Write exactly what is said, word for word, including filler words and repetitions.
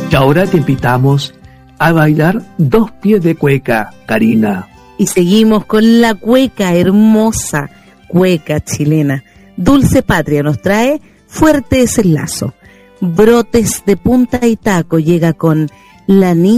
Y ahora te invitamos a bailar dos pies de cueca, Karina. Y seguimos con la cueca, hermosa cueca chilena. Dulce Patria nos trae Fuerte es el lazo. Brotes de punta y taco llega con La Niña